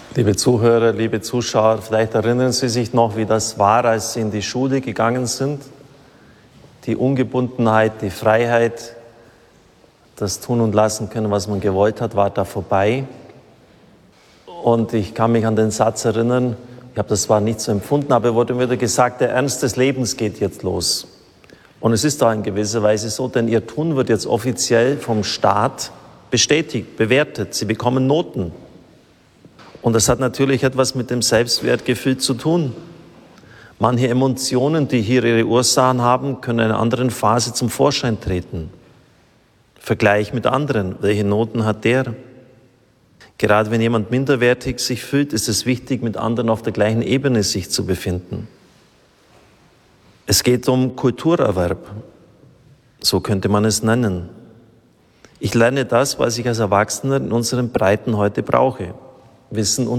Liebe Zuhörer, liebe Zuschauer, vielleicht erinnern Sie sich noch, wie das war, als Sie in die Schule gegangen sind. Die Ungebundenheit, die Freiheit, das Tun und Lassen können, was man gewollt hat, war da vorbei. Und ich kann mich an den Satz erinnern, ich habe das zwar nicht so empfunden, aber wurde mir wieder gesagt, der Ernst des Lebens geht jetzt los. Und es ist auch in gewisser Weise so, denn Ihr Tun wird jetzt offiziell vom Staat bestätigt, bewertet. Sie bekommen Noten. Und das hat natürlich etwas mit dem Selbstwertgefühl zu tun. Manche Emotionen, die hier ihre Ursachen haben, können in einer anderen Phase zum Vorschein treten. Vergleich mit anderen. Welche Noten hat der? Gerade wenn jemand minderwertig sich fühlt, ist es wichtig, mit anderen auf der gleichen Ebene sich zu befinden. Es geht um Kulturerwerb. So könnte man es nennen. Ich lerne das, was ich als Erwachsener in unseren Breiten heute brauche. Wissen und